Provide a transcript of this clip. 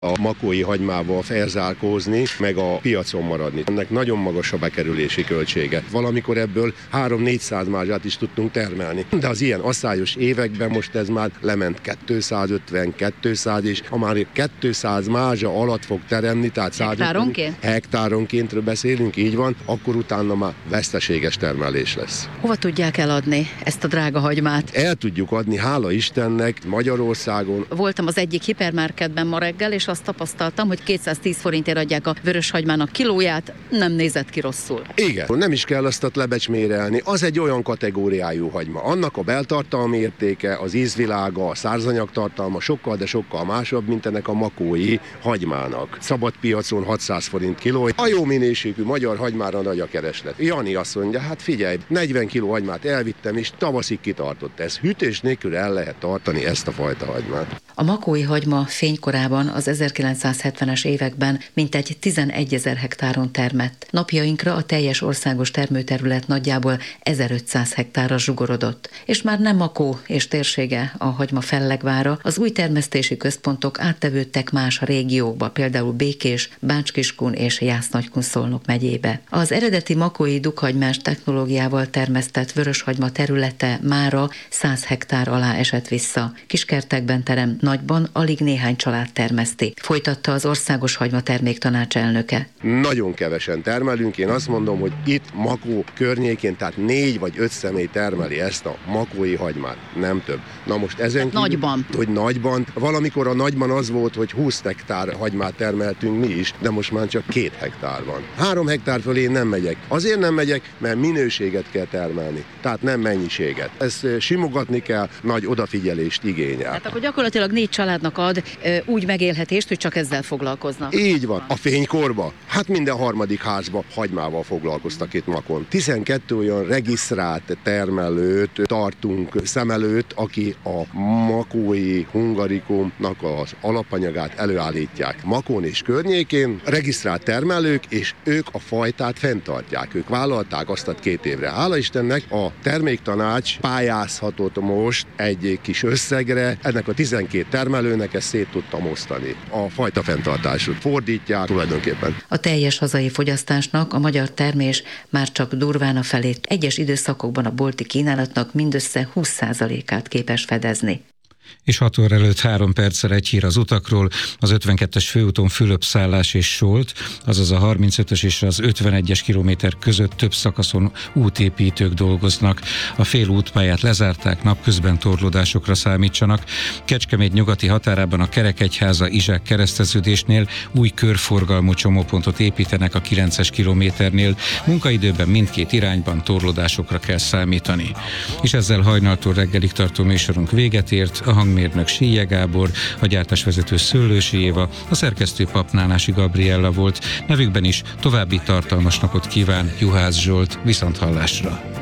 a makói hagymával felzárkózni, meg a piacon maradni. Ennek nagyon magas a bekerülési költsége. Valamikor ebből 300-400 mázsát is tudtunk termelni. De az ilyen asszályos években most ez már lement 250-200, és ha már 200 mázsa alatt fog teremni, tehát hektáronkéntről beszélünk, így van, akkor utána már veszteséges termelés lesz. Hova tudják eladni ezt a drága hagymát? El tudjuk adni, hála Istennek, Magyarországon. Voltam az egyik hipermarketben ma reggel, és azt tapasztaltam, hogy 210 forintért adják a vörös hagymának kilóját, nem nézett ki rosszul. Igen, nem is kell azt lebecsmérelni, az egy olyan kategóriájú hagyma. Annak a beltartalmi értéke, az ízvilága, a szárzanyagtartalma sokkal, de sokkal másabb, mint ennek a makói hagymának. Szabad piacon 600 forint kiló. A jó minőségű magyar hagymára nagy a kereslet. Jani azt mondja, hát figyelj, 40 kiló hagymát elvittem, és tavaszig kitartott. Ez hűtés nélkül el lehet tartani ezt a fajta hagymát. A makói hagyma fénykorában az 1970-es években mintegy 11 000 hektáron termett. Napjainkra a teljes országos termőterület nagyjából 1500 hektárra zsugorodott. És már nem Makó és térsége a hagyma fellegvára, az új termesztési központok áttevődtek más régiókba, például Békés, Bács-Kiskun és Jász-Nagykun-Szolnok megyébe. Az eredeti makói dukhagymás technológiával termesztett vöröshagyma területe mára 100 hektár alá esett vissza. Kiskertekben terem, nagyban alig néhány család termeszti. Folytatta az Országos Hagyma Terméktanács elnöke. Nagyon kevesen termelünk, én azt mondom, hogy itt Makó környékén, tehát 4 vagy 5 személy termeli ezt a makói hagymát, nem több. Na most ezen kívül, nagyban. Hogy nagyban, valamikor a nagyban az volt, hogy 20 hektár hagymát termeltünk mi is, de most már csak 2 hektár van. 3 hektár fölé nem megyek. Azért nem megyek, mert minőséget kell termelni, tehát nem mennyiséget. Ezt simogatni kell, nagy odafigyelést igényel. Hát akkor gyakorlatilag 4 családnak ad úgy megélhetést, hogy csak ezzel foglalkoznak. Így van. A fénykorba, hát minden harmadik házba hagymával foglalkoztak itt Makón. 12 olyan regisztrált termelőt tartunk szem előtt, aki a makói hungarikumnak az alapanyagát előállítják Makón és környékén. Regisztrált termelők, és ők a fajtát fenntartják. Ők vállalták azt a 2 évre. Hála Istennek a terméktanács pályázhatott most egy kis összegre, ennek a 12 termelőnek ezt szét tudtam osztani. A fajta fenntartásút fordítják tulajdonképpen. A teljes hazai fogyasztásnak a magyar termés már csak durván a felét. Egyes időszakokban a bolti kínálatnak mindössze 20%-át képes fedezni. És 6 óra előtt 3 perccel egy hír az utakról. Az 52-es főúton Fülöp-Szállás és Solt, azaz a 35-ös és az 51-es kilométer között több szakaszon útépítők dolgoznak. A fél útpályát lezárták, napközben torlódásokra számítsanak. Kecskemét nyugati határában a Kerekegyháza-Izsák kereszteződésnél új körforgalmú csomópontot építenek a 9-es kilométernél. Munkaidőben mindkét irányban torlódásokra kell számítani. És ezzel hajnaltól reggelig tartó műsorunk véget ért. A hangmérnök Síje Gábor, a gyártásvezető Szőlősi Éva, a szerkesztő Papnánási Gabriella volt. Nevükben is további tartalmas napot kíván Juhász Zsolt. Viszonthallásra!